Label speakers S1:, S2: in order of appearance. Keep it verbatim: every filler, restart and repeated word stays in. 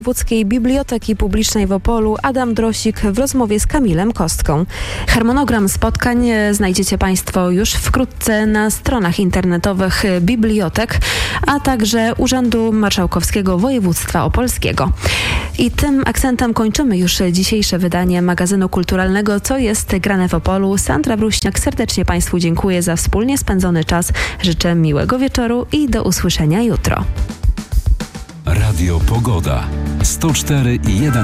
S1: Wojewódzkiej Biblioteki Publicznej w Opolu Adam Drosik w rozmowie z Kamilem Kostką. Harmonogram spotkań znajdziecie Państwo już wkrótce na stronach internetowych bibliotek, a także Urzędu Marszałkowskiego Województwa Opolskiego. I tym akcentem kończymy już dzisiejsze wydanie magazynu kulturalnego Co jest grane w Opolu. Sandra Bruśniak serdecznie Państwu dziękuję za wspólnie spędzony czas. Życzę miłego wieczoru i do usłyszenia jutro.
S2: Radio Pogoda sto cztery i jeden